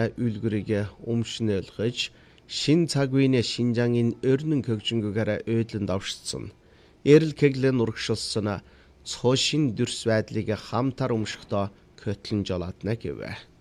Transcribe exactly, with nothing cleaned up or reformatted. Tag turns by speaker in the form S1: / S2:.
S1: үлгэрийг өмшнөлгөж шин цаг үеийн Шинжаангийн өрнөн хөгжингөөр өйлөнд авшигдсан. Эрэл кеглэн урагшилсан цоо шин дүрс байдлыг хамтар өмшөхдөө көтлөн жолоодна гэв.